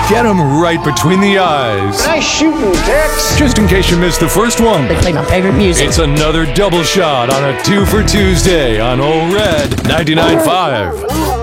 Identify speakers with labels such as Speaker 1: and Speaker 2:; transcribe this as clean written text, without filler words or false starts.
Speaker 1: Get them right between the eyes.
Speaker 2: Nice shooting, Tex.
Speaker 1: Just in case you missed the first one.
Speaker 3: They play my favorite music.
Speaker 1: It's another double shot on a 2 for Tuesday on Old Red 99.5.